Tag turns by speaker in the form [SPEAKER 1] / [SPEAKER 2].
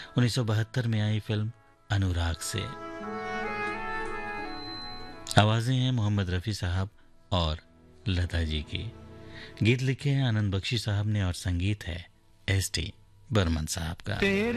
[SPEAKER 1] 1972 में आई फिल्म अनुराग से। आवाजें हैं मोहम्मद रफ़ी साहब और लता जी की। गीत लिखे हैं आनंद बख्शी साहब ने और संगीत है एस टी बर्मन साहब का।